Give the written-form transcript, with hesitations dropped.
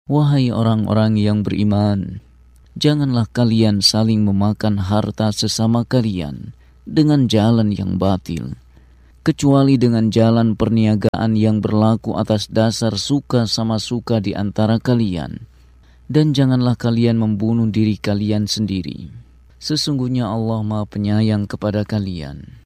Wahai orang-orang yang beriman, janganlah kalian saling memakan harta sesama kalian dengan jalan yang batil, kecuali dengan jalan perniagaan yang berlaku atas dasar suka sama suka di antara kalian. Dan janganlah kalian membunuh diri kalian sendiri. Sesungguhnya Allah Maha Penyayang kepada kalian.